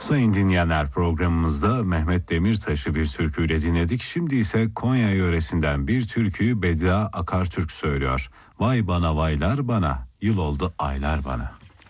Sayın dinleyenler, programımızda Mehmet Demirtaş'ı bir türküyle dinledik. Şimdi ise Konya yöresinden bir türküyü Bedia Akartürk söylüyor. Vay bana vaylar bana, yıl oldu aylar bana.